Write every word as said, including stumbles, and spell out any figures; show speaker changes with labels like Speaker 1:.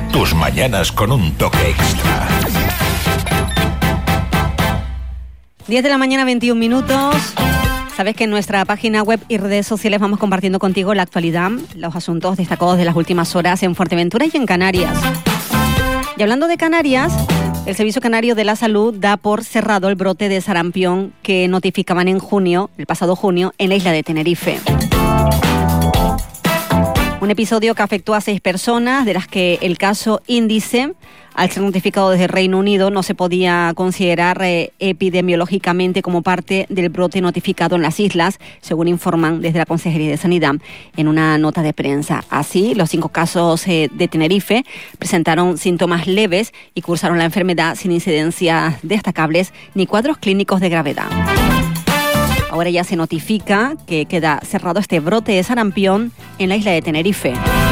Speaker 1: Tus mañanas con un toque extra.
Speaker 2: diez de la mañana, veintiún minutos. Sabes que en nuestra página web y redes sociales vamos compartiendo contigo la actualidad, los asuntos destacados de las últimas horas en Fuerteventura y en Canarias. Y hablando de Canarias, el Servicio Canario de la Salud da por cerrado el brote de sarampión que notificaban en junio, el pasado junio, en la isla de Tenerife. Un episodio que afectó a seis personas, de las que el caso índice, al ser notificado desde el Reino Unido, no se podía considerar eh, epidemiológicamente como parte del brote notificado en las islas, según informan desde la Consejería de Sanidad en una nota de prensa. Así, los cinco casos eh, de Tenerife presentaron síntomas leves y cursaron la enfermedad sin incidencias destacables ni cuadros clínicos de gravedad. Ahora ya se notifica que queda cerrado este brote de sarampión en la isla de Tenerife.